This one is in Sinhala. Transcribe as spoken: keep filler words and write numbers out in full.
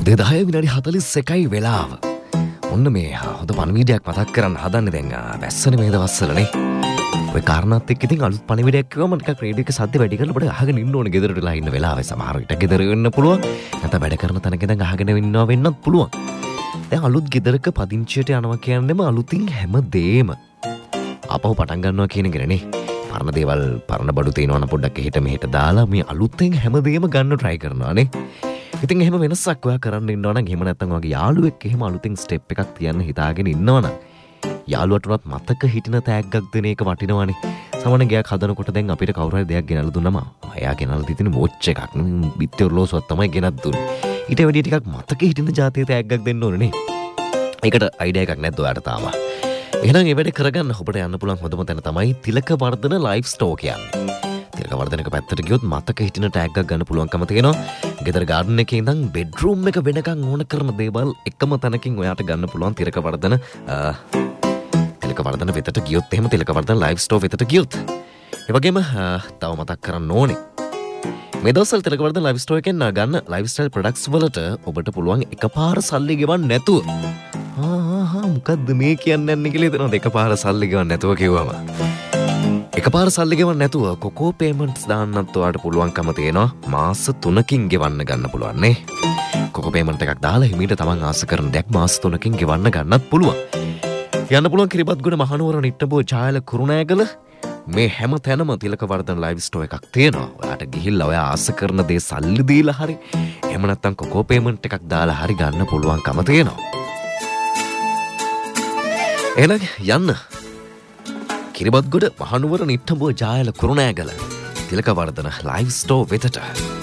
උදේ දහය විනාඩි හතළිස් එකයි වෙලාව. ඔන්න මේ හොඳ පණිවිඩයක් මතක් කරන්න හදන්නේ දැන් වැස්සනේ මේ දවස්වලනේ. ඔය කාරණාත් එක්ක ඉතින් අලුත් පණිවිඩයක් කිව්වම ටිකක් රේඩියෝ එකේ සද්ද වැඩි කරලා අපිට අහගෙන ඉන්න ඕනේ ගෙදරට වෙලා ඉන්න වෙලාවේ. සමහර විට ගෙදර වෙන්න පුළුවන්. නැත්නම් වැඩ කරන තැනක ඉඳන් අහගෙන ඉන්නවා වෙන්නත් පුළුවන්. දැන් අලුත් ගෙදරක පදිංචියට යනවා කියන්නේම අලුතින් හැමදේම ආපහු පටන් ගන්නවා කියන එකනේ. පරණ දේවල් පරණ බඩු තේනවනම් පොඩ්ඩක් එහෙට මෙහෙට දාලා මේ අලුතෙන් හැමදේම ගන්න try කරනවානේ. ඉතින් එහෙම වෙනසක් ඔයා කරන්න ඉන්නවා නම් එහෙම නැත්නම් ඔයාගේ යාළුවෙක් එහෙම අලුතෙන් ස්ටෙප් එකක් තියන්න හිතාගෙන ඉන්නවා නම් යාළුවට උනත් මතක හිටින තෑග්ගක් දෙන එක වටිනවනේ. සමහරවිට ගයක් හදනකොට දැන් අපිට කවුරු හරි දෙයක් ගෙනල්ලා දුන්නම අයා ගෙනල්ලා තියෙන වොච් එකක් බිත්ති ඔරලෝසුවක් තමයි ගෙනත් දුන්නේ. ඊට වැඩිය ටිකක් මතක හිටින જાතිය තෑග්ගක් දෙන්න ඕනේ නේ. ඒකට අයිඩියා එකක් නැද්ද ඔයාට තාම? එහෙනම් ඒ වැඩේ කරගන්න ඔබට යන්න පුළුවන් හොඳම තැන තමයි තිලකවර්ධන ලයිෆ් ස්ටෝර් කියන්නේ. තිලකවර්ධනක පැත්තට ගියොත් මතක හිටින ටැග් එකක් ගන්න පුළුවන්කම තියෙනවා. ගෙදර ගාඩන් එකේ ඉඳන් බෙඩ්රූම් එක වෙනකන් ඕන කරන දේවල් එකම තැනකින් ඔයාට ගන්න පුළුවන් තිලකවර්ධන තිලකවර්ධන වෙතට ගියොත් එහෙම තිලකවර්ධන ලයිෆ් ස්ටෝර් වෙතට ගියොත්. ඒ වගේම තව මතක් කරන්න ඕනේ. මේ දවස්වල තිලකවර්ධන ලයිෆ් ස්ටෝර් එකෙන් ගන්න ලයිෆ් ස්ටයිල් ප්‍රොඩක්ට්ස් වලට ඔබට පුළුවන් එකපාර සල්ලි ගෙවන්න නැතුව මොකක්ද මේ කියන්නේ යන්නේ කියලා හිතනවා. එකපාර සල්ලි ගෙවන්න නැතුව කිව්වම එකපාර සල්ලි ගෙවන්න නැතුව කොකෝ පේමන්ට්ස් දාන්නත් ඔයාලට පුළුවන්කම තියෙනවා. මාස තුනකින් ගෙවන්න ගන්න පුළුවන් නේ. කොකෝ පේමන්ට් එකක් දාලා හිමීට තමන් ආස කරන දෙයක් මාස තුනකින් ගෙවන්න ගන්නත් පුළුවන්. යන්න පුළුවන් කිරිබත්ගොඩ මහනුවර නිට්ටඹුව චායල කුරුණෑගල මේ හැම තැනම තිලකවර්ධන ලයිව් ස්ටෝර් එකක් තියෙනවා. ඔයාට ගිහිල්ලා ඔයා ආස කරන දේ සල්ලි දීලා හරි එහෙම නැත්නම් කොකෝ පේමන්ට් එකක් දාලා හරි ගන්න පුළුවන්කම තියෙනවා. එහෙනම් යන්න කිරිබත්ගොඩ මහනුවර නිට්ටඹුව ජායල කුරුණෑගල තිලකවර්ධන ලයිව් ස්ටෝර් වෙතට.